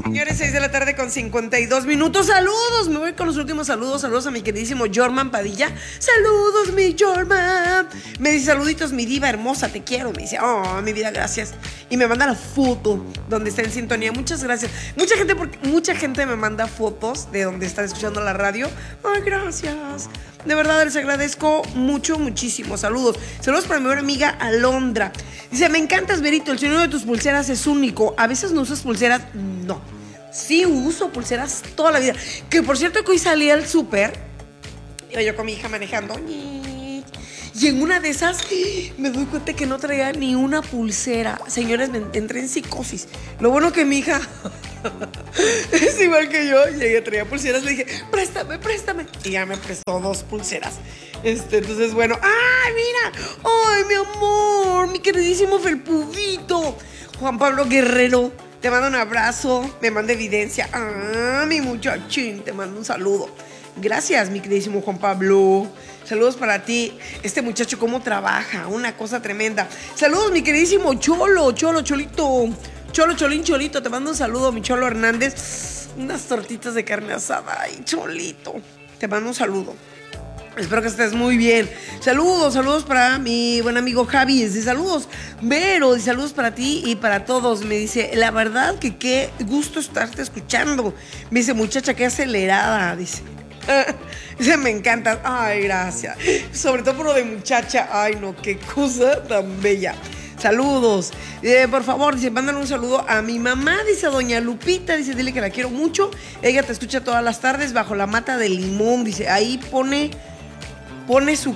Señores, 6 de la tarde con 52 minutos. Saludos, me voy con los últimos saludos. Saludos a mi queridísimo Jorman Padilla. Saludos, mi Jorman. Me dice, saluditos, mi diva hermosa, te quiero. Me dice, oh, mi vida, gracias. Y me manda la foto donde está en sintonía. Muchas gracias. Mucha gente me manda fotos de donde están escuchando la radio. Ay, gracias. De verdad, les agradezco mucho, muchísimo. Saludos. Saludos para mi buena amiga Alondra. Dice, me encantas, Berito. El sonido de tus pulseras es único. A veces no usas pulseras. No. Sí uso pulseras toda la vida. Que por cierto que hoy salí al súper. Iba yo con mi hija manejando. Y en una de esas me doy cuenta que no traía ni una pulsera. Señores, me entré en psicosis. Lo bueno que mi hija es igual que yo. Llegué, traía pulseras. Le dije, préstame. Y ya me prestó 2 pulseras. Entonces, bueno. ¡Ay, mira! ¡Ay, mi amor! Mi queridísimo felpudito Juan Pablo Guerrero. Te mando un abrazo, me manda evidencia. Ah, mi muchachín, te mando un saludo. Gracias, mi queridísimo Juan Pablo. Saludos para ti. Este muchacho cómo trabaja, una cosa tremenda. Saludos, mi queridísimo Cholito. Cholito, te mando un saludo, mi Cholo Hernández. Unas tortitas de carne asada. Ay, Cholito, te mando un saludo. Espero que estés muy bien. Saludos para mi buen amigo Javi. Dice, saludos, Vero. Dice, saludos para ti y para todos. Me dice, la verdad que qué gusto estarte escuchando. Me dice, muchacha, qué acelerada. Dice, me encanta. Ay, gracias. Sobre todo por lo de muchacha. Ay, no, qué cosa tan bella. Saludos. Por favor, dice, mándale un saludo a mi mamá, dice a doña Lupita, dice, dile que la quiero mucho. Ella te escucha todas las tardes bajo la mata de limón. Dice, ahí pone su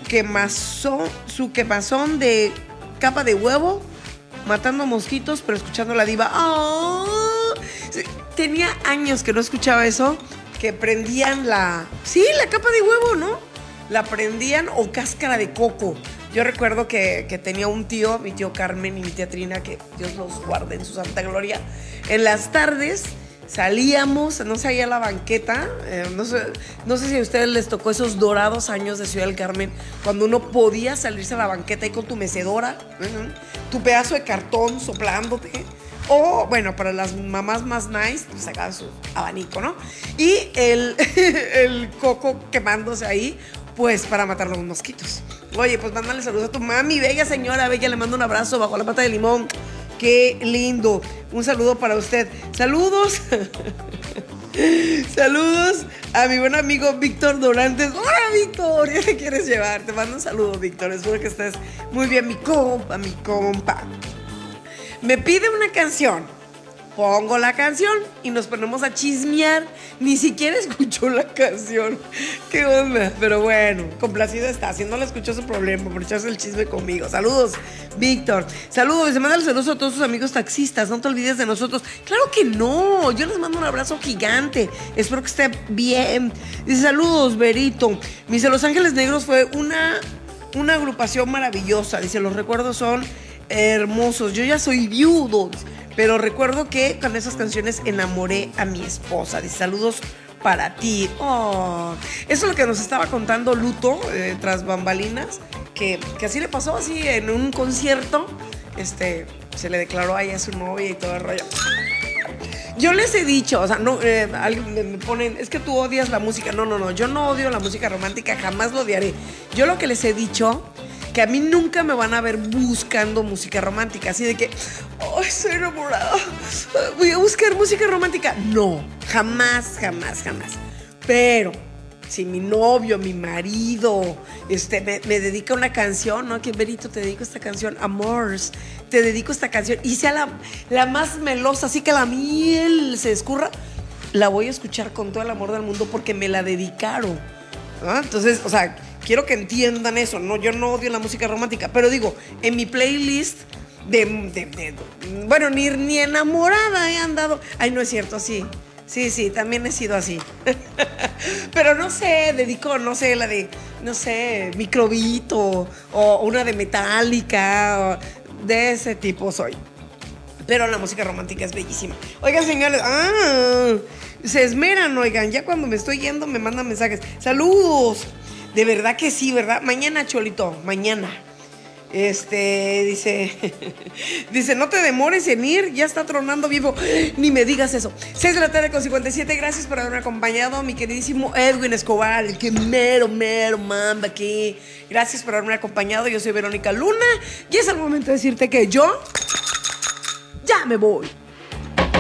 quemazón de capa de huevo, matando mosquitos, pero escuchando la diva. ¡Oh! Tenía años que no escuchaba eso, que prendían la capa de huevo, ¿no? La prendían, o cáscara de coco. Yo recuerdo que tenía un tío, mi tío Carmen y mi tía Trina, que Dios los guarde en su santa gloria. En las tardes salíamos, no sé, ahí a la banqueta, no sé si a ustedes les tocó esos dorados años de Ciudad del Carmen, cuando uno podía salirse a la banqueta ahí con tu mecedora, tu pedazo de cartón soplándote, o bueno, para las mamás más nice, pues sacaban su abanico, ¿no? Y el coco quemándose ahí, pues para matar los mosquitos. Oye, pues mándale saludos a tu mami, bella señora, bella, le mando un abrazo bajo la pata de limón. Qué lindo. Un saludo para usted. Saludos. Saludos a mi buen amigo Víctor Dorantes. Hola, Víctor, ¿ya te quieres llevar? Te mando un saludo, Víctor. Espero que estés muy bien, mi compa. Me pide una canción. Pongo la canción y nos ponemos a chismear. Ni siquiera escuchó la canción. Qué onda. Pero bueno, complacido está. Si no la escuchó, su problema, por echarse el chisme conmigo. Saludos, Víctor. Saludos. Se manda saludos a todos sus amigos taxistas. No te olvides de nosotros. Claro que no. Yo les mando un abrazo gigante. Espero que esté bien. Dice, saludos, Berito. Dice, Los Ángeles Negros fue una agrupación maravillosa. Dice, los recuerdos son hermosos. Yo ya soy viudo, pero recuerdo que con esas canciones enamoré a mi esposa. Dice, saludos para ti. Oh, eso es lo que nos estaba contando Luto, tras bambalinas, que así le pasó, así en un concierto, se le declaró a ella su novia y todo el rollo. Yo les he dicho, o sea, no, alguien me ponen, es que tú odias la música. No, yo no odio la música romántica, jamás lo odiaré. Yo lo que les he dicho, que a mí nunca me van a ver buscando música romántica, así de que, oh, estoy enamorada, voy a buscar música romántica. No, jamás. Pero si mi novio, mi marido, me dedica una canción, ¿no? Que Berito, te dedico esta canción, Amors, te dedico esta canción, y sea la más melosa, así que la miel se escurra, la voy a escuchar con todo el amor del mundo porque me la dedicaron, ¿no? Entonces, o sea, quiero que entiendan eso, ¿no? Yo no odio la música romántica, pero digo, en mi playlist bueno, ni enamorada he andado. Ay, no es cierto, sí, también he sido así. Pero no sé, dedico, no sé, la de, no sé, Microbito, o una de Metallica, o de ese tipo soy. Pero la música romántica es bellísima. Oigan, señores, se esmeran, oigan, ya cuando me estoy yendo me mandan mensajes. Saludos. De verdad que sí, ¿verdad? Mañana, Cholito, mañana. Dice, dice, no te demores en ir, ya está tronando vivo. Ni me digas eso. 6 de la tarde con 57, gracias por haberme acompañado, mi queridísimo Edwin Escobar, el que mero manda aquí. Gracias por haberme acompañado, yo soy Verónica Luna y es el momento de decirte que yo ya me voy.